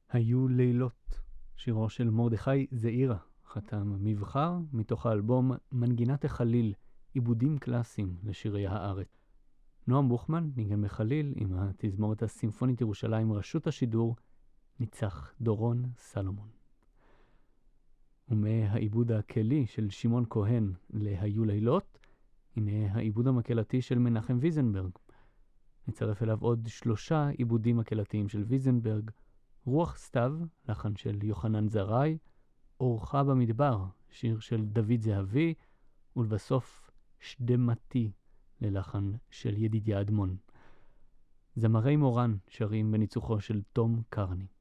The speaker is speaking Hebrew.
היו לילות, שירו של מרדכי זעירא, חתם מבחר מתוך האלבום מנגינת החליל, עיבודים קלאסיים לשירי הארץ. נועם בוכמן ניגן בחליל עם התזמורת הסימפונית ירושלים רשות השידור, ניצח דורון סלומון. ומהעיבוד הכלי של שמעון כהן להיו לילות, הנה העיבוד המקלטי של מנחם ויזנברג. נצרף אליו עוד 3 עיבודים מקלטיים של ויזנברג, רוח סתיו, לחן של יוחנן זרעי, אורחה במדבר, שיר של דוד זהבי, ולבסוף שדמתי, ללחן של ידידיה אדמון. זמרי מורן שרים בניצוחו של תום קרני.